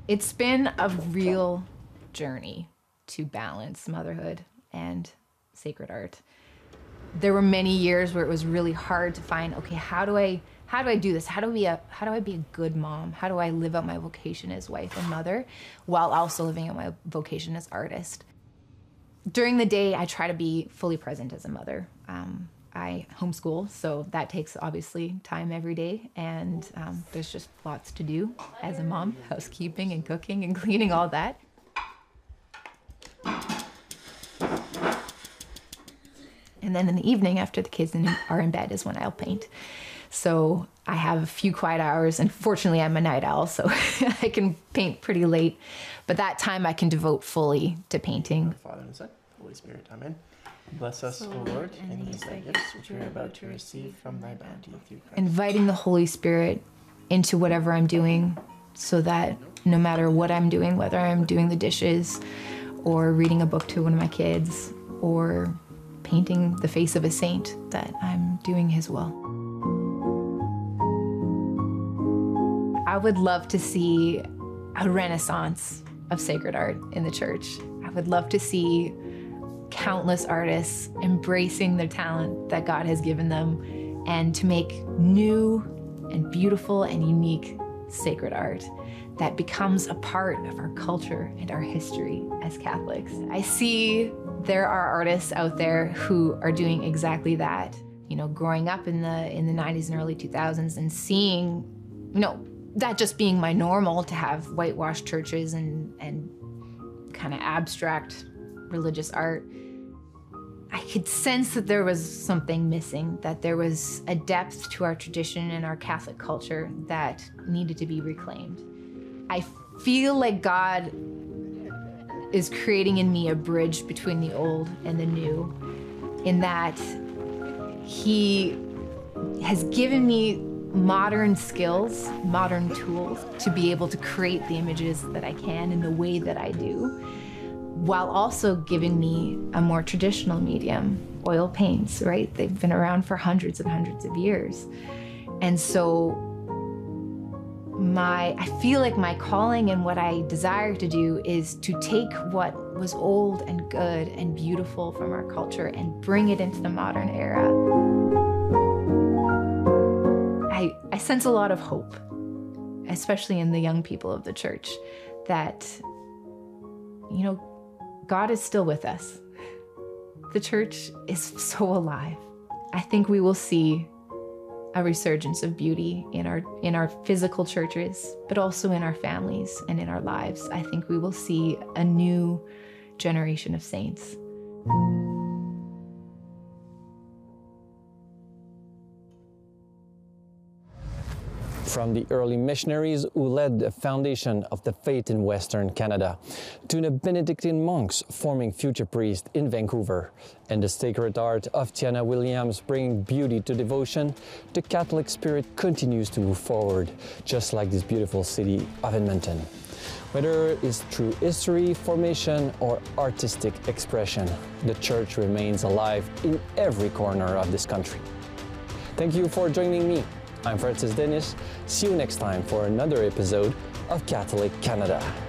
It's been a real journey to balance motherhood and sacred art. There were many years where it was really hard to find, okay, how do I do this? How do I be a good mom? How do I live out my vocation as wife and mother while also living out my vocation as artist? During the day, I try to be fully present as a mother. I homeschool, so that takes obviously time every day, and there's just lots to do as a mom, housekeeping and cooking and cleaning, all that. And then in the evening, after the kids are in bed, is when I'll paint. So I have a few quiet hours, and fortunately I'm a night owl, so I can paint pretty late. But that time I can devote fully to painting. Father and Son, Holy Spirit, Amen. Bless us, O Lord, and these thy gifts which we are about to receive from thy bounty through Christ. Inviting the Holy Spirit into whatever I'm doing, so that no matter what I'm doing, whether I'm doing the dishes or reading a book to one of my kids or painting the face of a saint, that I'm doing his will. I would love to see a renaissance of sacred art in the church. I would love to see countless artists embracing their talent that God has given them and to make new and beautiful and unique sacred art that becomes a part of our culture and our history as Catholics. I see there are artists out there who are doing exactly that. You know, growing up in the 90s and early 2000s and seeing, you know, that just being my normal to have whitewashed churches and kind of abstract religious art, I could sense that there was something missing, that there was a depth to our tradition and our Catholic culture that needed to be reclaimed. I feel like God is creating in me a bridge between the old and the new, in that he has given me modern skills, modern tools to be able to create the images that I can in the way that I do, while also giving me a more traditional medium, oil paints, right? They've been around for hundreds and hundreds of years. And so I feel like my calling and what I desire to do is to take what was old and good and beautiful from our culture and bring it into the modern era. I sense a lot of hope, especially in the young people of the church, that, you know, God is still with us. The church is so alive. I think we will see a resurgence of beauty in our physical churches, but also in our families and in our lives. I think we will see a new generation of saints. From the early missionaries who led the foundation of the faith in Western Canada, to the Benedictine monks forming future priests in Vancouver, and the sacred art of Tiana Williams bringing beauty to devotion, the Catholic spirit continues to move forward, just like this beautiful city of Edmonton. Whether it's through history, formation, or artistic expression, the Church remains alive in every corner of this country. Thank you for joining me. I'm Francis Dennis. See you next time for another episode of Catholic Canada.